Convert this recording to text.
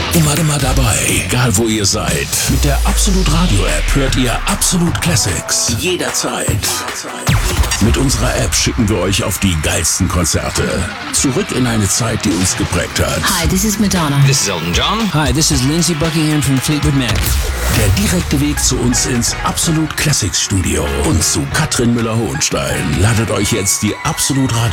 Immer dabei, egal wo ihr seid. Mit der Absolut Radio App hört ihr Absolut Classics jederzeit. Mit unserer App schicken wir euch auf die geilsten Konzerte. Zurück in eine Zeit, die uns geprägt hat. Hi, this is Madonna. This is Elton John. Hi, this is Lindsey Buckingham from Fleetwood Mac. Der direkte Weg zu uns ins Absolut Classics Studio und zu Katrin Müller-Hohenstein. Ladet euch jetzt die Absolut Radio